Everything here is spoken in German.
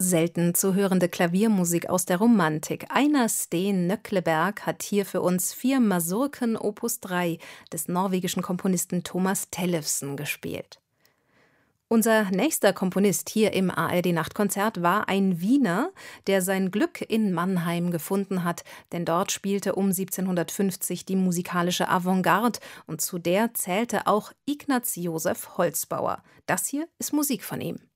Selten zu hörende Klaviermusik aus der Romantik. Einar Steen Nøkleberg hat hier für uns 4 Masurken Opus 3 des norwegischen Komponisten Thomas Tellefsen gespielt. Unser nächster Komponist hier im ARD-Nachtkonzert war ein Wiener, der sein Glück in Mannheim gefunden hat, denn dort spielte um 1750 die musikalische Avantgarde und zu der zählte auch Ignaz Joseph Holzbauer. Das hier ist Musik von ihm.